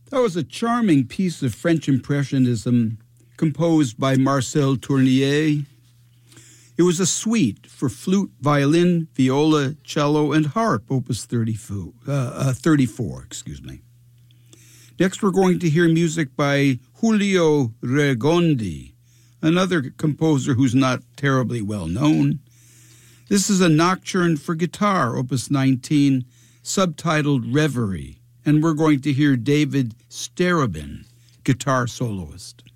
That was a charming piece of French Impressionism composed by Marcel Tournier. It was a suite for flute, violin, viola, cello, and harp, opus 34. Next, we're going to hear music by Julio Regondi, another composer who's not terribly well known. This is a nocturne for guitar, opus 19, subtitled Reverie, and we're going to hear David Starobin, guitar soloist.